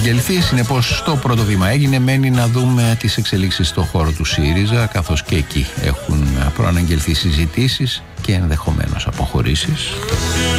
προαναγγελθεί. Συνεπώς το πρώτο βήμα έγινε. Μένει να δούμε τις εξελίξεις στον χώρο του ΣΥΡΙΖΑ, καθώς και εκεί έχουν προαναγγελθεί συζητήσεις και ενδεχομένως αποχωρήσεις.